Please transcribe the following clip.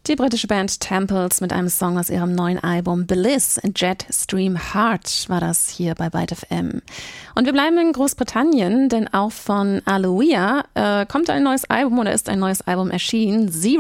Die britische Band Temples mit einem Song aus ihrem neuen Album Bliss, Jetstream Heart war das hier bei Byte FM. Und wir bleiben in Großbritannien, denn auch von Aloia kommt ein neues Album oder ist ein neues Album erschienen. Zero